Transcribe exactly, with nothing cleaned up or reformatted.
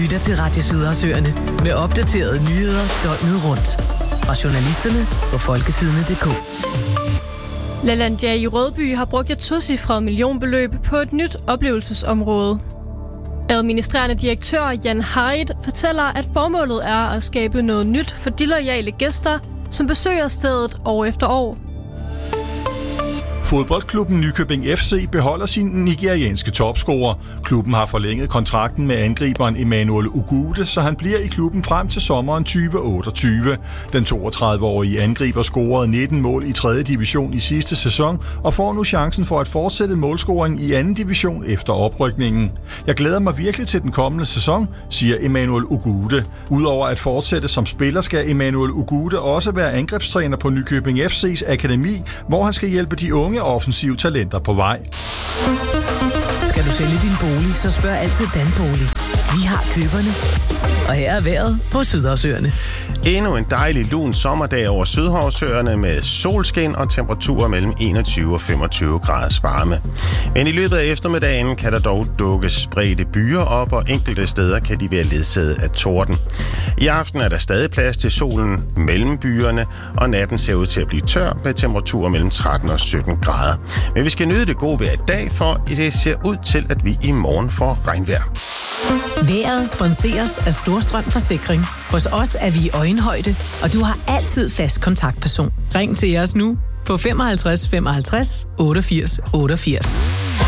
lytter til Radio Sydersøerne med opdaterede nyheder døgnet rundt. Fra journalisterne på folketidene punktum d k. LaLandia i Rødby har brugt et tocifret millionbeløb på et nyt oplevelsesområde. Administrerende direktør Jan Harit fortæller, at formålet er at skabe noget nyt for de loyale gæster, som besøger stedet år efter år. Fodboldklubben Nykøbing F C beholder sin nigerianske topscorer. Klubben har forlænget kontrakten med angriberen Emmanuel Ugude, så han bliver i klubben frem til sommeren tyve otteogtyve. Den toogtredive-årige angriber scorede nitten mål i tredje division i sidste sæson og får nu chancen for at fortsætte målscoring i anden division efter oprykningen. Jeg glæder mig virkelig til den kommende sæson, siger Emmanuel Ugude. Udover at fortsætte som spiller, skal Emmanuel Ugude også være angrebstræner på Nykøbing F C's akademi, hvor han skal hjælpe de unge offensive talenter på vej. Skal du sælge din bolig, så spørg altid Danbolig. Vi har køberne. Og her er vejret på Sydersøerne. Endnu en dejlig lun sommerdag over Sydhavsøerne med solskin og temperaturer mellem enogtyve og femogtyve graders varme. Men i løbet af eftermiddagen kan der dog dukke spredte byer op, og enkelte steder kan de være ledsaget af torden. I aften er der stadig plads til solen mellem byerne, og natten ser ud til at blive tør med temperaturer mellem tretten og sytten grader. Men vi skal nyde det gode vejr i dag, for det ser ud til, at vi i morgen får regnvejr. Vejret sponseres af Storstrøm Forsikring. Hos os er vi i øjenhøjde, og du har altid fast kontaktperson. Ring til os nu på femoghalvtreds femoghalvtreds otteogfirs otteogfirs.